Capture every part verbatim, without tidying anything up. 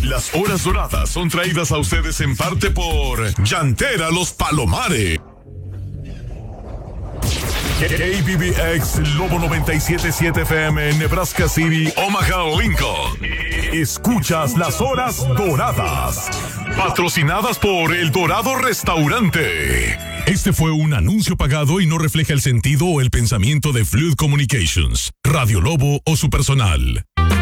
Las horas doradas son traídas a ustedes en parte por Llantera Los Palomares. K B B X Lobo noventa y siete punto siete F M en Nebraska City, Omaha, Lincoln. Escuchas las horas doradas, patrocinadas por El Dorado Restaurante. Este fue un anuncio pagado y no refleja el sentido o el pensamiento de Fluid Communications, Radio Lobo o su personal.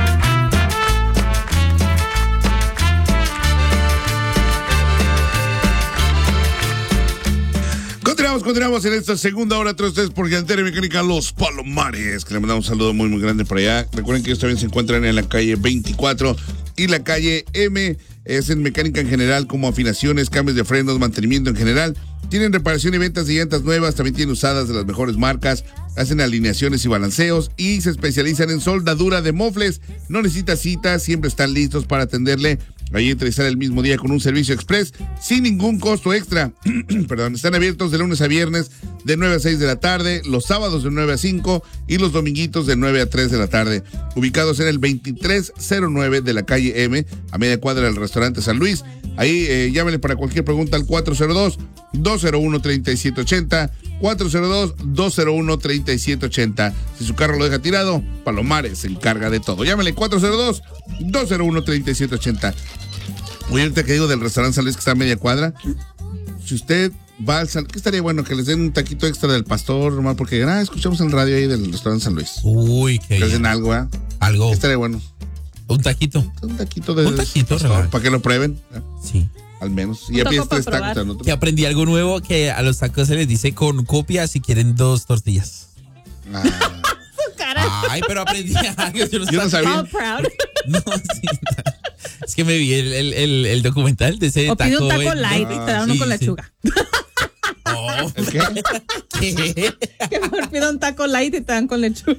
Continuamos, continuamos en esta segunda hora, tres ustedes por Llantera Mecánica Los Palomares, que le mandamos un saludo muy, muy grande por allá. Recuerden que ellos también se encuentran en la calle veinticuatro y la calle M. Es en mecánica en general, como afinaciones, cambios de frenos, mantenimiento en general. Tienen reparación y ventas de llantas nuevas, también tienen usadas de las mejores marcas. Hacen alineaciones y balanceos y se especializan en soldadura de mofles. No necesita cita, siempre están listos para atenderle. Ahí entra y sale el mismo día con un servicio express sin ningún costo extra. Perdón, están abiertos de lunes a viernes de nueve a seis de la tarde, los sábados de nueve a cinco y los dominguitos de nueve a tres de la tarde. Ubicados en el veintitrés cero nueve de la calle M, a media cuadra del restaurante San Luis. Ahí eh, llámenle para cualquier pregunta al cuatro cero dos, dos cero uno, tres siete ocho cero, cuatro cero dos, dos cero uno, tres siete ocho cero. Si su carro lo deja tirado, Palomares se encarga de todo. Llámenle cuatro cero dos, dos cero uno, tres siete ocho cero. Oye, ahorita que digo del restaurante San Luis que está a media cuadra, si usted va al San... ¿Qué estaría bueno? Que les den un taquito extra del pastor, nomás porque ah, escuchamos en el radio ahí del restaurante San Luis. Uy, qué. Que les den algo, ¿eh? Algo. ¿Qué estaría bueno? Un taquito. Un taquito de Un taquito, pastor, para que lo prueben. ¿eh? Sí. Al menos. Y ya pides tres tacos. ¿No? Que aprendí algo nuevo, que a los tacos se les dice con copia si quieren dos tortillas. Ah. Ay, pero aprendí algo. Yo no, yo no sabía. No, sí, es que me vi el, el, el, el documental de ese o taco. O pide un taco en, light no, y te dan uno sí, con sí. lechuga. Oh. ¿El qué? ¿Qué? Que mejor pida un taco light y te dan con lechuga.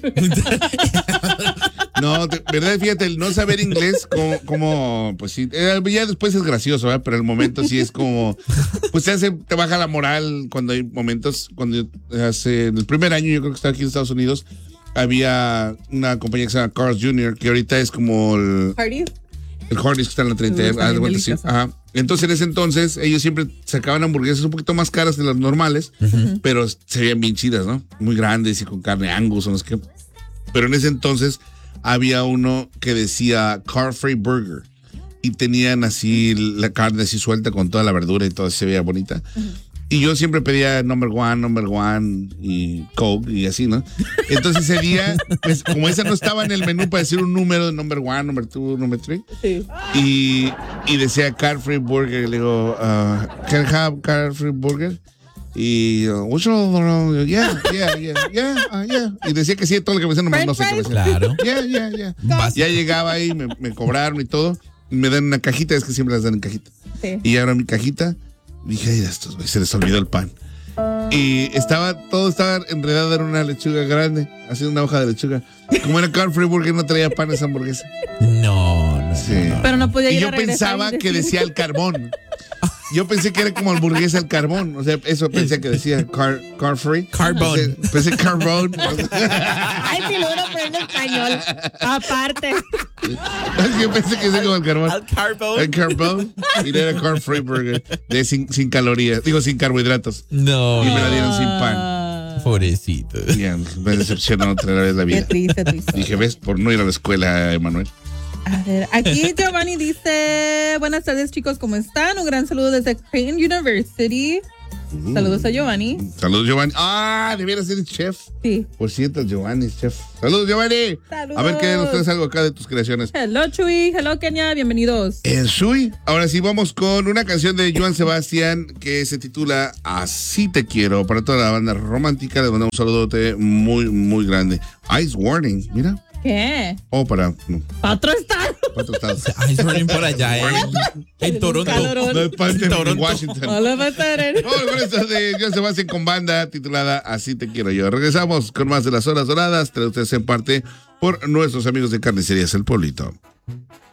No, de verdad, fíjate, el no saber inglés, como, como pues sí, eh, ya después es gracioso, ¿eh? Pero el momento sí es como, pues te hace, te baja la moral cuando hay momentos, cuando hace, en el primer año yo creo que estaba aquí en Estados Unidos, había una compañía que se llama Carl's junior, que ahorita es como el... Hardee's. El Hardee's que está en la treinta. Uh, ah, bueno, sí. Ajá. Entonces, en ese entonces, ellos siempre sacaban hamburguesas un poquito más caras de las normales, uh-huh. pero se veían bien chidas, ¿no? Muy grandes y con carne Angus o no sé qué. Pero en ese entonces había uno que decía Car Free Burger y tenían así la carne así suelta con toda la verdura y todo, se veía bonita. Uh-huh. Y yo siempre pedía number one, number one y Coke y así, ¿no? Entonces ese día, pues, como esa no estaba en el menú para decir un número de number one, number two, number three, sí. y, y decía Car Free Burger, le digo, uh, can I have Car Free Burger? Y, uh, what's wrong? Yeah, yeah, yeah, yeah, uh, yeah. Y decía que sí, todo lo que me decían, nomás no sé qué me decían. Claro. Yeah, yeah, yeah. Ya llegaba ahí, me, me cobraron y todo, y me dan una cajita, es que siempre las dan en cajita. Sí. Y ahora mi cajita. Dije, ay, estos, güey, se les olvidó el pan. Y estaba, todo estaba enredado en una lechuga grande, haciendo una hoja de lechuga. Como era Car Free Burger, no traía pan esa hamburguesa. No, no. Sí. no. Pero no podía ir y yo a pensaba que decía el carbón. Yo pensé que era como hamburguesa al carbón. O sea, eso pensé que decía car, car free. Carbón. Pensé, pensé carbón. Ay, si lo hubiera aprendido en español. Aparte. Yo pensé que decía como el carbón. Al carbón. El carbón. Y no era car free burger. De sin, sin calorías. Digo, sin carbohidratos. No. Y me la dieron sin pan. Pobrecito. Ya, me decepcionó otra vez la vida. Qué triste, triste. Dije, ¿ves? Por no ir a la escuela, Emanuel. A ver, aquí Giovanni dice, buenas tardes chicos, ¿cómo están? Un gran saludo desde Creighton University. Uh, Saludos a Giovanni. Saludos, Giovanni. Ah, debiera ser el chef. Sí. Por cierto, Giovanni, chef. Saludos, Giovanni. Saludos. A ver qué nos traes algo acá de tus creaciones. Hello, Chuy. Hello, Kenia. Bienvenidos. En Chuy. Ahora sí, vamos con una canción de Joan Sebastián que se titula Así te quiero. Para toda la banda romántica, les mandamos un saludote muy, muy grande. Ice Warning, mira. ¿Qué? Oh, para... No. ¿Para otro estado? Para otro estado. Ice Warning por allá, ¿eh? En Toronto. No, es parte Toronto. en Washington. Hola, Patarén. Vamos con esto de Joan Sebastián con banda titulada Así te quiero yo. Regresamos con más de las horas doradas. Trae ustedes en parte por nuestros amigos de Carnicerías El Pueblito.